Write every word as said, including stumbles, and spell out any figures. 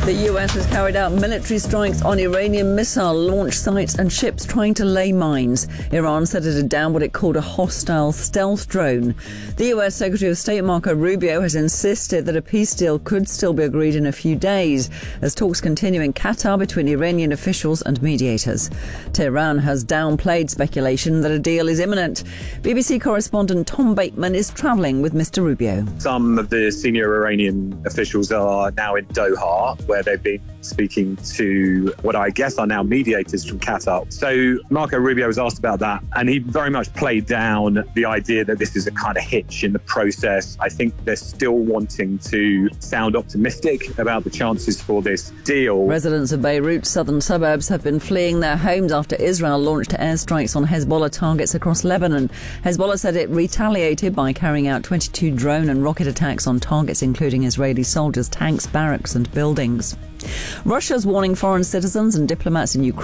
The U S has carried out military strikes on Iranian missile launch sites and ships trying to lay mines. Iran said it had downed what it called a hostile stealth drone. The U S Secretary of State Marco Rubio has insisted that a peace deal could still be agreed in a few days as talks continue in Qatar between Iranian officials and mediators. Tehran has downplayed speculation that a deal is imminent. B B C correspondent Tom Bateman is travelling with Mister Rubio. Some of the senior Iranian officials are now in Doha, where they've been speaking to what I guess are now mediators from Qatar. So Marco Rubio was asked about that, and he very much played down the idea that this is a kind of hitch in the process. I think they're still wanting to sound optimistic about the chances for this deal. Residents of Beirut's southern suburbs have been fleeing their homes after Israel launched airstrikes on Hezbollah targets across Lebanon. Hezbollah said it retaliated by carrying out twenty-two drone and rocket attacks on targets including Israeli soldiers, tanks, barracks and buildings. Russia's warning foreign citizens and diplomats in Ukraine